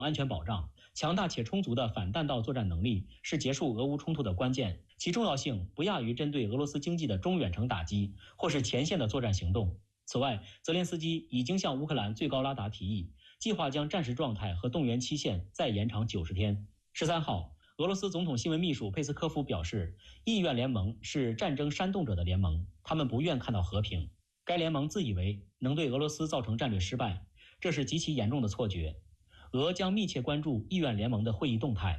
安全保障。强大且充足的反弹道作战能力是结束俄乌冲突的关键，其重要性不亚于针对俄罗斯经济的中远程打击或是前线的作战行动。此外，泽连斯基已经向乌克兰最高拉达提议，计划将战时状态和动员期限再延长90天。13号，俄罗斯总统新闻秘书佩斯科夫表示，意愿联盟是战争煽动者的联盟，他们不愿看到和平。该联盟自以为能对俄罗斯造成战略失败，这是极其严重的错觉。俄将密切关注意愿联盟的会议动态，